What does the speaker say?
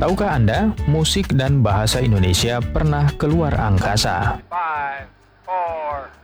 Tahukah Anda, musik dan bahasa Indonesia pernah keluar angkasa? 5, 4,